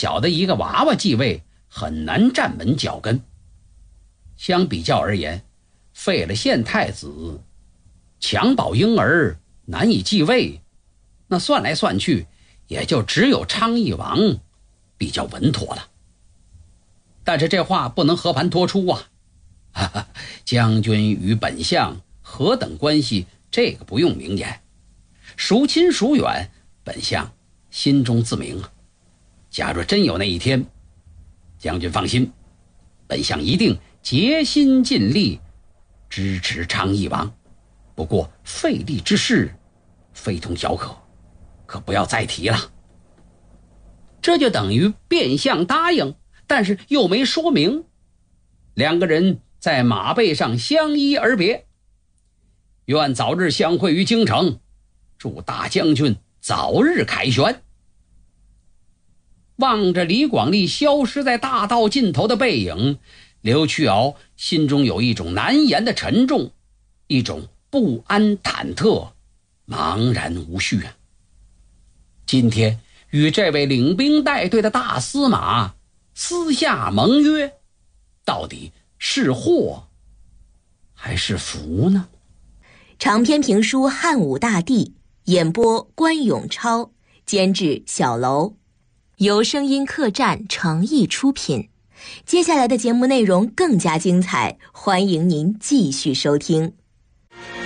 小的一个娃娃继位，很难站稳脚跟。相比较而言，废了县太子，襁褓婴儿难以继位，那算来算去，也就只有昌邑王比较稳妥了。但是这话不能和盘托出啊！哈哈，将军与本相何等关系，这个不用明言。孰亲孰远，本相心中自明啊。假若真有那一天，将军放心，本相一定竭心尽力支持昌邑王。不过废立之事非同小可，可不要再提了。这就等于变相答应，但是又没说明。两个人在马背上相依而别，愿早日相会于京城，祝大将军早日凯旋。望着李广利消失在大道尽头的背影，刘屈瑶心中有一种难言的沉重，一种不安忐忑，茫然无序啊。今天与这位领兵带队的大司马私下盟约，到底是祸还是福呢？ 长篇评书《汉武大帝》，演播关永超，监制小楼，由声音客栈诚意出品。接下来的节目内容更加精彩，欢迎您继续收听。